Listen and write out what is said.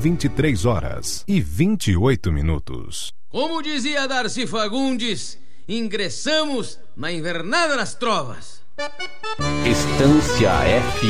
23h28. Como dizia Darcy Fagundes, ingressamos na invernada das trovas. Estância F